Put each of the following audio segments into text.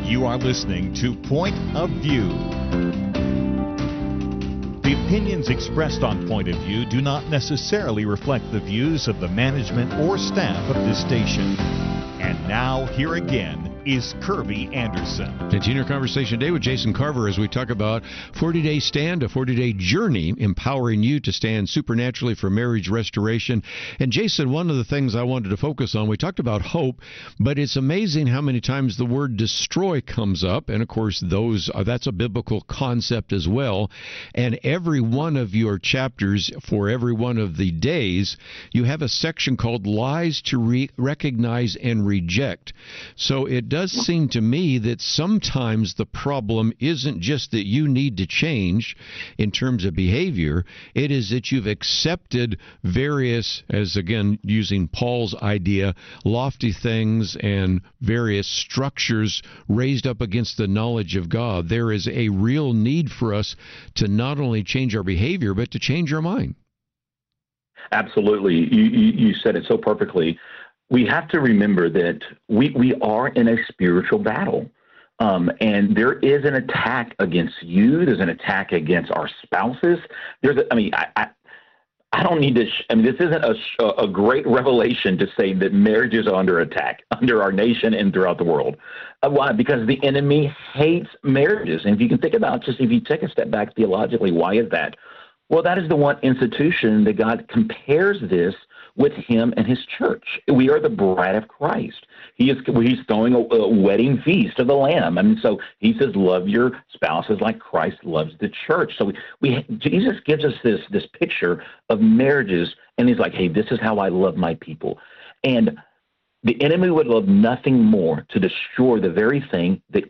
You are listening to Point of View. The opinions expressed on Point of View do not necessarily reflect the views of the management or staff of this station. And now, here again is Kirby Anderson. Continue our conversation today with Jason Carver as we talk about 40-day stand, a 40-day journey, empowering you to stand supernaturally for marriage restoration. And Jason, one of the things I wanted to focus on, we talked about hope, but it's amazing how many times the word destroy comes up. And of course, that's a biblical concept as well. And every one of your chapters for every one of the days, you have a section called Lies to Recognize and Reject. So it does seem to me that sometimes the problem isn't just that you need to change in terms of behavior. It is that you've accepted various, as again, using Paul's idea, lofty things and various structures raised up against the knowledge of God. There is a real need for us to not only change our behavior, but to change our mind. Absolutely. You said it so perfectly. We have to remember that we are in a spiritual battle, and there is an attack against you. There's an attack against our spouses. I don't need to. This isn't a great revelation to say that marriages are under attack under our nation and throughout the world. Why? Because the enemy hates marriages. And if you can think about if you take a step back theologically, why is that? Well, that is the one institution that God compares this with him and his church. We are the bride of Christ. He's throwing a wedding feast of the Lamb. So he says, love your spouses like Christ loves the church. So Jesus gives us this picture of marriages, and he's like, hey, this is how I love my people. And the enemy would love nothing more to destroy the very thing that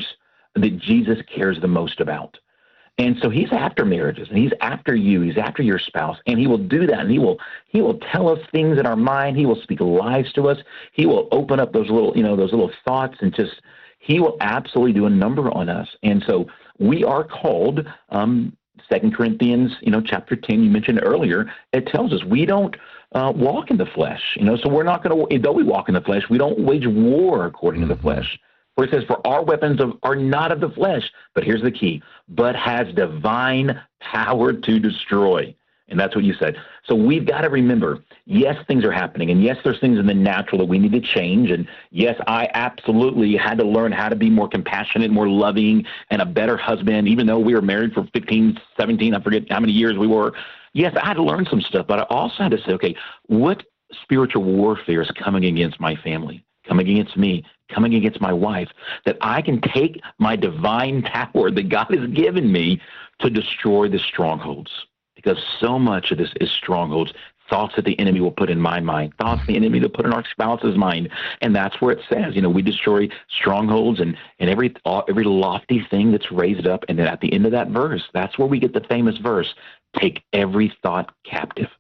Jesus cares the most about. And so he's after marriages, and he's after you. He's after your spouse, and he will do that. And he will tell us things in our mind. He will speak lies to us. He will open up those little thoughts, and he will absolutely do a number on us. And so we are called. 2 Corinthians, chapter 10, you mentioned earlier. It tells us we don't walk in the flesh. So we're not going to. Though we walk in the flesh, we don't wage war according to the flesh. Where it says, for our weapons are not of the flesh, but here's the key, but has divine power to destroy. And that's what you said. So we've got to remember, yes, things are happening, and yes, there's things in the natural that we need to change. And yes, I absolutely had to learn how to be more compassionate, more loving, and a better husband, even though we were married for 15, 17, I forget how many years we were. Yes, I had to learn some stuff, but I also had to say, okay, what spiritual warfare is coming against my family, coming against me, coming against my wife, that I can take my divine power that God has given me to destroy the strongholds. Because so much of this is strongholds, thoughts that the enemy will put in my mind, thoughts the enemy will put in our spouse's mind. And that's where it says, we destroy strongholds and every lofty thing that's raised up. And then at the end of that verse, that's where we get the famous verse, take every thought captive.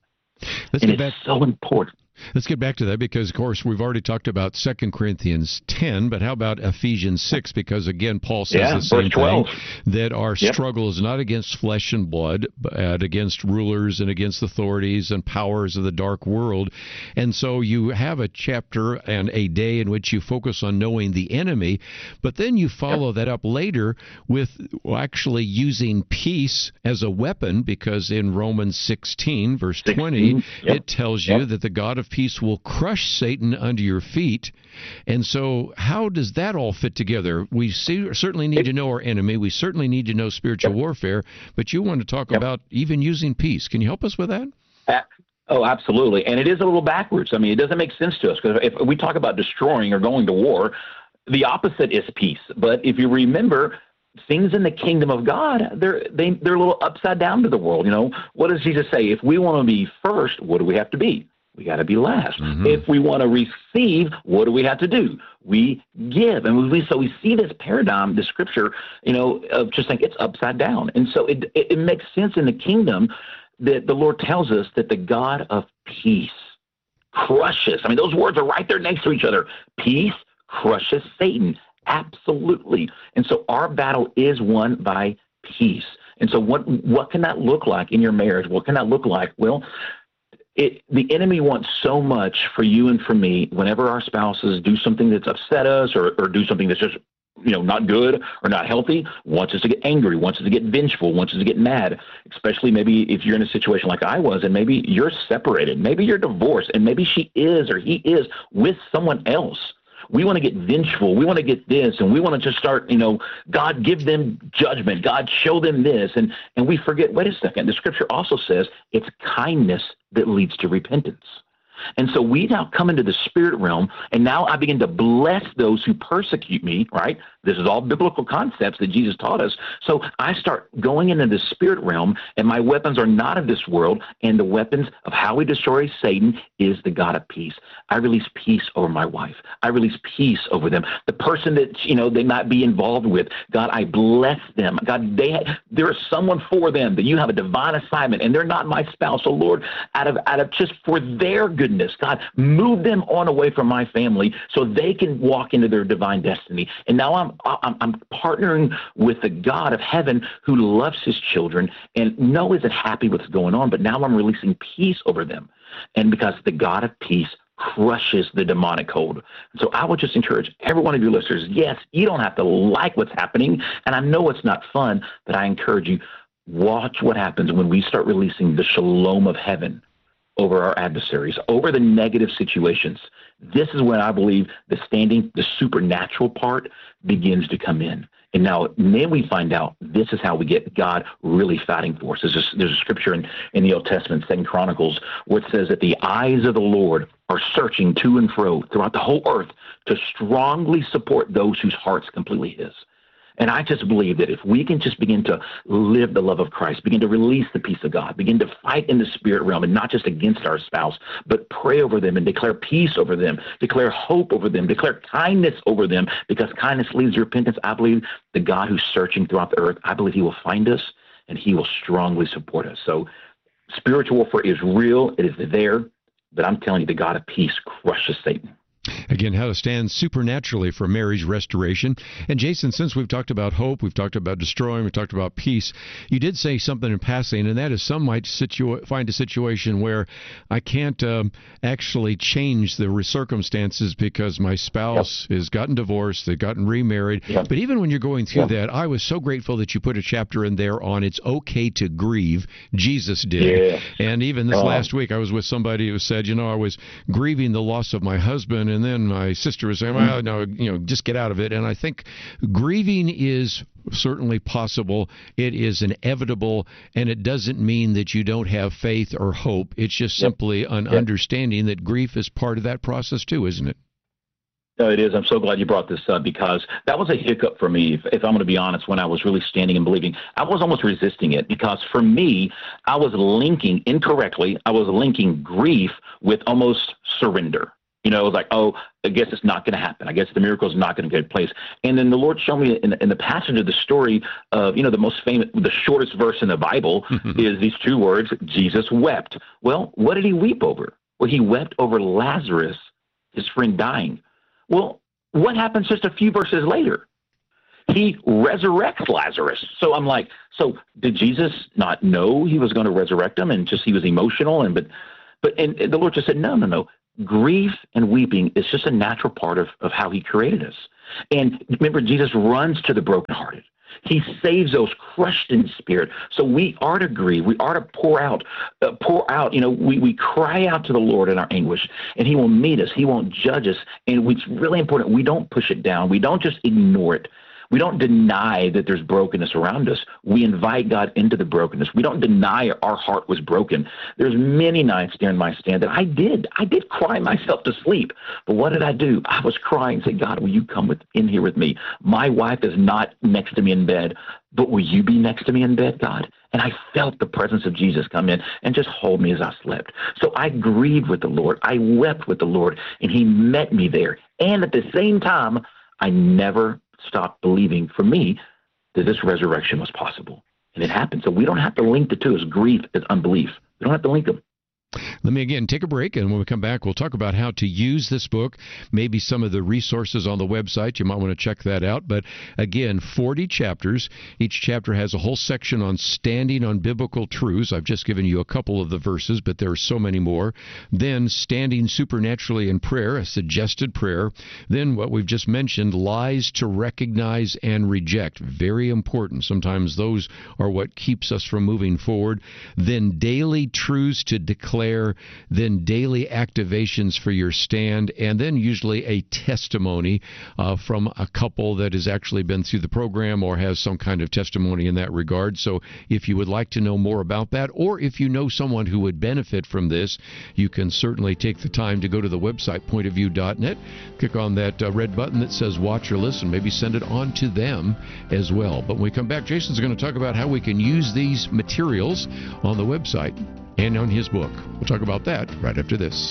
It's so important. Let's get back to that because, of course, we've already talked about 2 Corinthians 10, but how about Ephesians 6? Because, again, Paul says the same thing, that our struggle is not against flesh and blood, but against rulers and against authorities and powers of the dark world. And so you have a chapter and a day in which you focus on knowing the enemy, but then you follow that up later with actually using peace as a weapon, because in Romans 16, verse 20, it tells you that the God of peace will crush Satan under your feet. And so how does that all fit together? We certainly need to know our enemy. We certainly need to know spiritual warfare, but you want to talk about even using peace. Can you help us with that? Oh, absolutely. And it is a little backwards. It doesn't make sense to us because if we talk about destroying or going to war, the opposite is peace. But if you remember, things in the kingdom of God, they're a little upside down to the world. What does Jesus say? If we want to be first, what do we have to be? We got to be last. Mm-hmm. If we want to receive, what do we have to do? We give. And we see this paradigm, the scripture, of just like it's upside down. And so it makes sense in the kingdom that the Lord tells us that the God of peace crushes. Those words are right there next to each other. Peace crushes Satan. Absolutely. And so our battle is won by peace. And so what can that look like in your marriage? What can that look like? Well, the enemy wants so much for you and for me whenever our spouses do something that's upset us or do something that's just not good or not healthy, wants us to get angry, wants us to get vengeful, wants us to get mad, especially maybe if you're in a situation like I was and maybe you're separated, maybe you're divorced, and maybe she is or he is with someone else. We want to get vengeful. We want to get this, and we want to just start, God, give them judgment. God, show them this. And we forget, wait a second, the scripture also says it's kindness that leads to repentance. And so we now come into the spirit realm, and now I begin to bless those who persecute me, right? This is all biblical concepts that Jesus taught us. So I start going into the spirit realm, and my weapons are not of this world, and the weapons of how we destroy Satan is the God of peace. I release peace over my wife. I release peace over them. The person that, they might be involved with, God, I bless them. God, there is someone for them that you have a divine assignment, and they're not my spouse. So Lord, out of just for their goodness, God, move them on away from my family so they can walk into their divine destiny. And now I'm partnering with the God of heaven who loves his children and isn't happy with what's going on, but now I'm releasing peace over them. And because the God of peace crushes the demonic hold. So I would just encourage every one of you listeners, yes, you don't have to like what's happening, and I know it's not fun, but I encourage you, watch what happens when we start releasing the shalom of heaven over our adversaries, over the negative situations. This is when I believe the supernatural part begins to come in. And now then we find out this is how we get God really fighting for us. There's a scripture in the Old Testament, 2 Chronicles, where it says that the eyes of the Lord are searching to and fro throughout the whole earth to strongly support those whose heart's completely his. And I just believe that if we can just begin to live the love of Christ, begin to release the peace of God, begin to fight in the spirit realm and not just against our spouse, but pray over them and declare peace over them, declare hope over them, declare kindness over them, because kindness leads to repentance. I believe the God who's searching throughout the earth, I believe he will find us and he will strongly support us. So spiritual warfare is real. It is there. But I'm telling you, the God of peace crushes Satan. Again, how to stand supernaturally for marriage restoration. And Jason, since we've talked about hope, we've talked about destroying, we've talked about peace, you did say something in passing, and that is some might find a situation where I can't actually change the circumstances because my spouse has gotten divorced, they've gotten remarried. But even when you're going through that, I was so grateful that you put a chapter in there on it's okay to grieve. Jesus did. And even this last week, I was with somebody who said, I was grieving the loss of my husband, and then my sister was saying, well, no, just get out of it. And I think grieving is certainly possible. It is inevitable, and it doesn't mean that you don't have faith or hope. It's just simply an understanding that grief is part of that process too, isn't it? No, it is. I'm so glad you brought this up, because that was a hiccup for me, if I'm going to be honest, when I was really standing and believing. I was almost resisting it, because for me, I was linking grief with almost surrender. It was like, I guess it's not going to happen. I guess the miracle is not going to take place. And then the Lord showed me in the passage of the story of, the most famous, the shortest verse in the Bible is these two words, Jesus wept. Well, what did he weep over? Well, he wept over Lazarus, his friend, dying. Well, what happens just a few verses later? He resurrects Lazarus. So I'm like, so did Jesus not know he was going to resurrect him, and just he was emotional? And the Lord just said, no. Grief and weeping is just a natural part of how he created us. And remember, Jesus runs to the brokenhearted. He saves those crushed in spirit. So we are to grieve. We are to pour out. We cry out to the Lord in our anguish, and he will meet us. He won't judge us. And it's really important. We don't push it down. We don't just ignore it. We don't deny that there's brokenness around us. We invite God into the brokenness. We don't deny our heart was broken. There's many nights during my stand that I did cry myself to sleep. But what did I do? I was crying, saying, God, will you come in here with me? My wife is not next to me in bed, but will you be next to me in bed, God? And I felt the presence of Jesus come in and just hold me as I slept. So I grieved with the Lord. I wept with the Lord, and he met me there. And at the same time, I never stopped believing, for me, that this resurrection was possible. And it happened. So we don't have to link the two as grief as unbelief. We don't have to link them. Let me again take a break, and when we come back, we'll talk about how to use this book, maybe some of the resources on the website. You might want to check that out. But again, 40 chapters. Each chapter has a whole section on standing on biblical truths. I've just given you a couple of the verses, but there are so many more. Then standing supernaturally in prayer, a suggested prayer. Then what we've just mentioned, lies to recognize and reject. Very important. Sometimes those are what keeps us from moving forward. Then daily truths to declare, then daily activations for your stand, and then usually a testimony from a couple that has actually been through the program or has some kind of testimony in that regard. So if you would like to know more about that, or if you know someone who would benefit from this, you can certainly take the time to go to the website, pointofview.net, click on that red button that says watch or listen, maybe send it on to them as well. But when we come back, Jason's going to talk about how we can use these materials on the website and on his book. We'll talk about that right after this.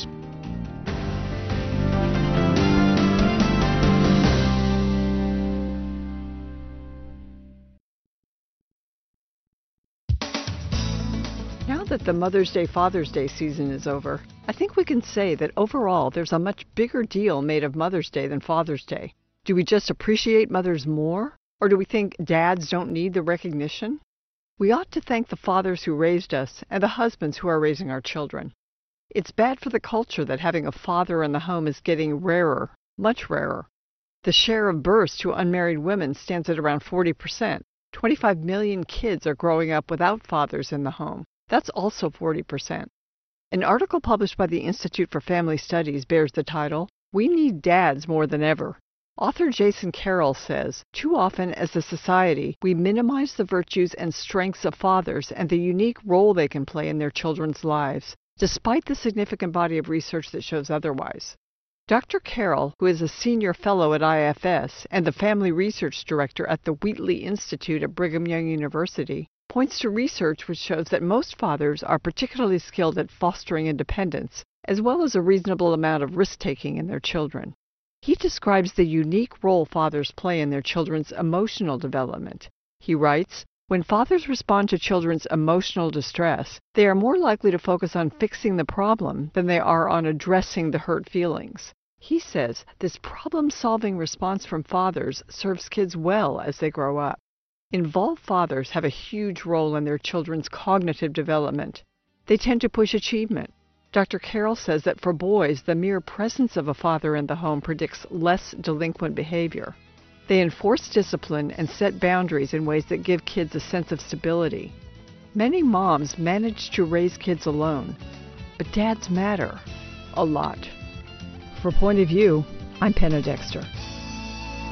Now that the Mother's Day, Father's Day season is over, I think we can say that overall there's a much bigger deal made of Mother's Day than Father's Day. Do we just appreciate mothers more? Or do we think dads don't need the recognition? We ought to thank the fathers who raised us and the husbands who are raising our children. It's bad for the culture that having a father in the home is getting rarer, much rarer. The share of births to unmarried women stands at around 40%. 25 million kids are growing up without fathers in the home. That's also 40%. An article published by the Institute for Family Studies bears the title, "We Need Dads More Than Ever." Author Jason Carroll says, too often as a society, we minimize the virtues and strengths of fathers and the unique role they can play in their children's lives, despite the significant body of research that shows otherwise. Dr. Carroll, who is a senior fellow at IFS and the family research director at the Wheatley Institute at Brigham Young University, points to research which shows that most fathers are particularly skilled at fostering independence, as well as a reasonable amount of risk-taking in their children. He describes the unique role fathers play in their children's emotional development. He writes, when fathers respond to children's emotional distress, they are more likely to focus on fixing the problem than they are on addressing the hurt feelings. He says this problem-solving response from fathers serves kids well as they grow up. Involved fathers have a huge role in their children's cognitive development. They tend to push achievement. Dr. Carroll says that for boys, the mere presence of a father in the home predicts less delinquent behavior. They enforce discipline and set boundaries in ways that give kids a sense of stability. Many moms manage to raise kids alone, but dads matter a lot. For Point of View, I'm Penna Dexter.